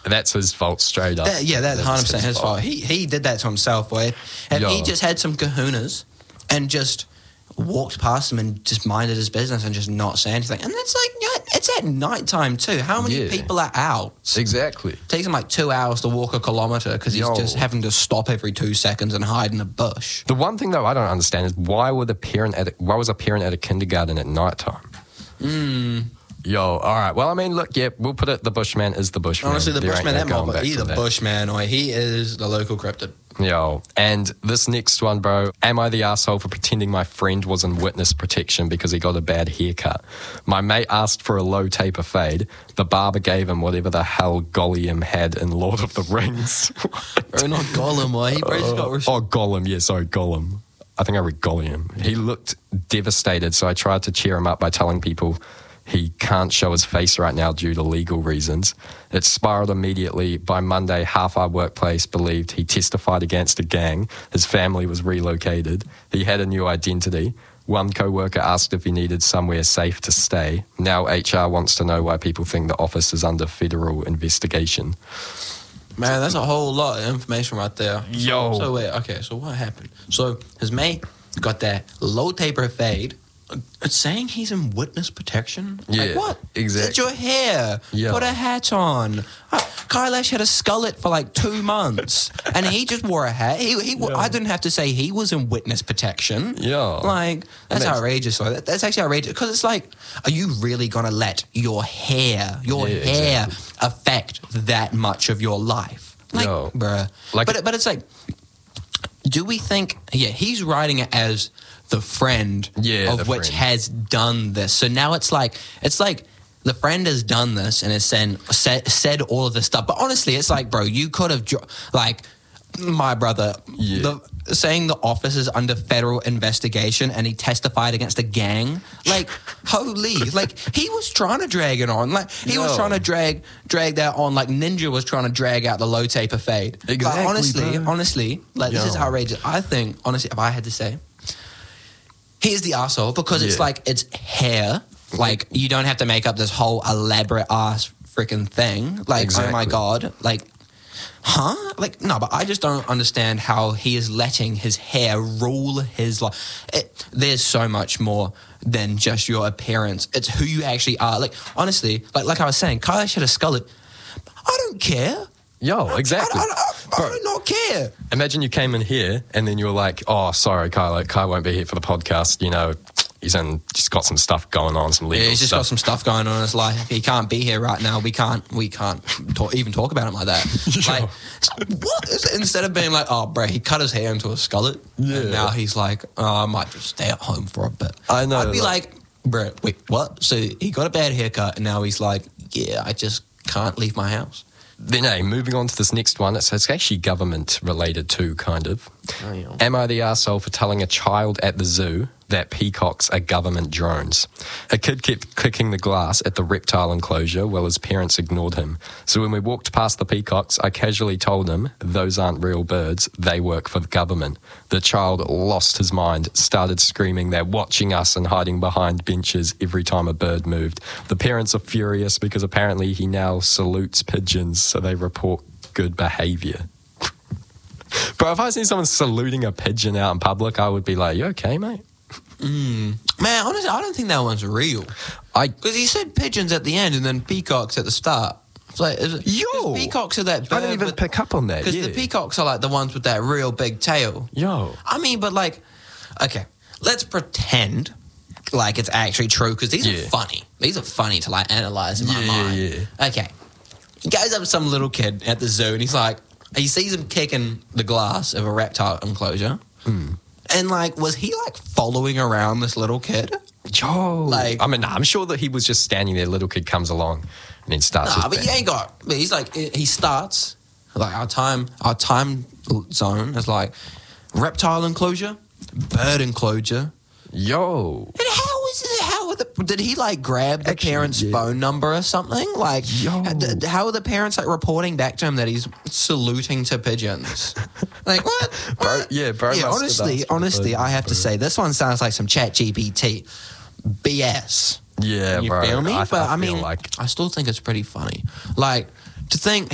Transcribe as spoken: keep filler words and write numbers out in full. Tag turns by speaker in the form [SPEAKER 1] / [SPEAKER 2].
[SPEAKER 1] That's his fault, straight up.
[SPEAKER 2] That, yeah, that's
[SPEAKER 1] That
[SPEAKER 2] one hundred
[SPEAKER 1] is
[SPEAKER 2] percent his fault. He he did that to himself, boy. And
[SPEAKER 1] Yo.
[SPEAKER 2] he just had some kahunas and just walked past him and just minded his business and just not say anything. And it's like, yeah, it's at night time too. How many
[SPEAKER 1] Yeah.
[SPEAKER 2] people are out?
[SPEAKER 1] Exactly.
[SPEAKER 2] It takes him like two hours to walk a kilometre because he's
[SPEAKER 1] Yo.
[SPEAKER 2] just having to stop every two seconds and hide in a bush.
[SPEAKER 1] The one thing, though, I don't understand is why would a parent at a, why was a parent at a kindergarten at night time?
[SPEAKER 2] Mm.
[SPEAKER 1] Yo, all right. Well, I mean, look, yeah, we'll put it, the Bushman is the Bushman.
[SPEAKER 2] Honestly, the
[SPEAKER 1] There ain't
[SPEAKER 2] Bushman,
[SPEAKER 1] no
[SPEAKER 2] that
[SPEAKER 1] going
[SPEAKER 2] mob,
[SPEAKER 1] back
[SPEAKER 2] he's
[SPEAKER 1] from
[SPEAKER 2] the
[SPEAKER 1] that.
[SPEAKER 2] Bushman, or he is the local cryptid.
[SPEAKER 1] Yo, and this next one, bro. Am I the asshole for pretending my friend was in witness protection because he got a bad haircut? My mate asked for a low taper fade. The barber gave him whatever the hell Gollum had in Lord of the Rings.
[SPEAKER 2] Or not Gollum, why? He probably just got res-
[SPEAKER 1] Oh, Gollum. Yeah, sorry, Gollum. I think I read Gollum. He looked devastated, so I tried to cheer him up by telling people he can't show his face right now due to legal reasons. It spiraled immediately. By Monday, half our workplace believed he testified against a gang. His family was relocated. He had a new identity. One co-worker asked if he needed somewhere safe to stay. Now H R wants to know why people think the office is under federal investigation.
[SPEAKER 2] Man, that's a whole lot of information right there.
[SPEAKER 1] Yo.
[SPEAKER 2] So, so wait, okay, so what happened? So his mate got that low taper fade. It's saying he's in witness protection?
[SPEAKER 1] Yeah,
[SPEAKER 2] like what?
[SPEAKER 1] exactly.
[SPEAKER 2] It's your hair.
[SPEAKER 1] Yeah.
[SPEAKER 2] Put a hat on. Uh, Kailash had a skullet for like two months and he just wore a hat. He, he,
[SPEAKER 1] Yeah.
[SPEAKER 2] I didn't have to say he was in witness protection.
[SPEAKER 1] Yeah.
[SPEAKER 2] Like, that's
[SPEAKER 1] Makes-
[SPEAKER 2] outrageous. Like, that, that's actually outrageous because it's like, are you really going to let your hair, your
[SPEAKER 1] Yeah,
[SPEAKER 2] hair
[SPEAKER 1] exactly.
[SPEAKER 2] affect that much of your life? Like,
[SPEAKER 1] Yo.
[SPEAKER 2] bruh.
[SPEAKER 1] Like-
[SPEAKER 2] but, but it's like, do we think, yeah, he's writing it as the friend
[SPEAKER 1] Yeah,
[SPEAKER 2] of
[SPEAKER 1] the
[SPEAKER 2] which
[SPEAKER 1] friend.
[SPEAKER 2] has done this. So now it's like, it's like the friend has done this and has said, said, said all of this stuff. But honestly, it's like, bro, you could have, jo- like, my brother,
[SPEAKER 1] Yeah.
[SPEAKER 2] the, saying the office is under federal investigation and he testified against a gang. Like, holy, like he was trying to drag it on. Like he was
[SPEAKER 1] Yo.
[SPEAKER 2] trying to drag drag that on. Like Ninja was trying to drag out the low taper fade.
[SPEAKER 1] Exactly,
[SPEAKER 2] Like, honestly,
[SPEAKER 1] bro.
[SPEAKER 2] honestly, like this is
[SPEAKER 1] Yo.
[SPEAKER 2] outrageous. I think, honestly, if I had to say, he is the asshole because it's
[SPEAKER 1] Yeah.
[SPEAKER 2] like it's hair. Like you don't have to make up this whole elaborate ass freaking thing. Like oh my
[SPEAKER 1] Exactly.
[SPEAKER 2] god, like. Huh? Like, no, but I just don't understand how he is letting his hair rule his life. It, there's so much more than just your appearance. It's who you actually are. Like, honestly, like like I was saying, Kailash had a skullet. I don't care.
[SPEAKER 1] Yo, exactly.
[SPEAKER 2] I, I, I, I do not care.
[SPEAKER 1] Imagine you came in here and then you were like, oh, sorry, Kai, Kai won't be here for the podcast. You know, he's in, just got some stuff going on, some legal
[SPEAKER 2] Yeah, he's just
[SPEAKER 1] stuff.
[SPEAKER 2] got some stuff going on in his life. He can't be here right now. We can't. We can't talk, even talk about him like that. Like, what? Instead of being like, oh, bro, he cut his hair into a skullet.
[SPEAKER 1] Yeah.
[SPEAKER 2] And now he's like, oh, I might just stay at home for a bit.
[SPEAKER 1] I know,
[SPEAKER 2] I'd be
[SPEAKER 1] like-
[SPEAKER 2] like, bro, wait, what? So he got a bad haircut, and now he's like, yeah, I just can't leave my house.
[SPEAKER 1] Then, hey, moving on to this next one. It's, it's actually government related too, kind of.
[SPEAKER 2] Oh, yeah.
[SPEAKER 1] Am I the arsehole for telling a child at the zoo that peacocks are government drones? A kid kept kicking the glass at the reptile enclosure while his parents ignored him. So when we walked past the peacocks, I casually told him, those aren't real birds, they work for the government. The child lost his mind, started screaming they're watching us and hiding behind benches every time a bird moved. The parents are furious because apparently he now salutes pigeons, so they report good behaviour. Bro, if I see someone saluting a pigeon out in public, I would be like, you okay, mate?
[SPEAKER 2] Mm. Man, honestly, I don't think that one's real.
[SPEAKER 1] I
[SPEAKER 2] Because he said pigeons at the end and then peacocks at the start. It's like, is it,
[SPEAKER 1] Yo!
[SPEAKER 2] 'cause peacocks are that bird
[SPEAKER 1] I didn't even
[SPEAKER 2] with-
[SPEAKER 1] pick up on that.
[SPEAKER 2] Because
[SPEAKER 1] Yeah.
[SPEAKER 2] the peacocks are like the ones with that real big tail.
[SPEAKER 1] Yo.
[SPEAKER 2] I mean, but like, okay, let's pretend like it's actually true because these
[SPEAKER 1] Yeah.
[SPEAKER 2] are funny. These are funny to like analyze in my
[SPEAKER 1] Yeah,
[SPEAKER 2] mind.
[SPEAKER 1] yeah, yeah.
[SPEAKER 2] Okay, he goes up to some little kid at the zoo and he's like, he sees him kicking the glass of a reptile enclosure.
[SPEAKER 1] Hmm.
[SPEAKER 2] And like, was he like following around this little kid?
[SPEAKER 1] Yo.
[SPEAKER 2] Like-
[SPEAKER 1] I mean, I'm sure that he was just standing there. Little kid comes along and then starts.
[SPEAKER 2] Nah,
[SPEAKER 1] his
[SPEAKER 2] but
[SPEAKER 1] thing.
[SPEAKER 2] you ain't got. But he's like, he starts like our time, our time zone is like reptile enclosure, bird enclosure.
[SPEAKER 1] Yo.
[SPEAKER 2] And how is it? How are the, did he like grab the
[SPEAKER 1] Actually,
[SPEAKER 2] parents'
[SPEAKER 1] yeah.
[SPEAKER 2] phone number or something? Like,
[SPEAKER 1] Yo.
[SPEAKER 2] d- how are the parents like reporting back to him that he's saluting to pigeons? Like what?
[SPEAKER 1] Bro,
[SPEAKER 2] What?
[SPEAKER 1] yeah, bro
[SPEAKER 2] Yeah,
[SPEAKER 1] must have
[SPEAKER 2] honestly,
[SPEAKER 1] asked for
[SPEAKER 2] honestly,
[SPEAKER 1] the
[SPEAKER 2] I have to
[SPEAKER 1] phone.
[SPEAKER 2] say this one sounds like some Chat G P T B S.
[SPEAKER 1] Yeah,
[SPEAKER 2] You
[SPEAKER 1] bro.
[SPEAKER 2] feel me?
[SPEAKER 1] I,
[SPEAKER 2] but I,
[SPEAKER 1] I feel
[SPEAKER 2] mean,
[SPEAKER 1] like
[SPEAKER 2] I still think it's pretty funny. Like to think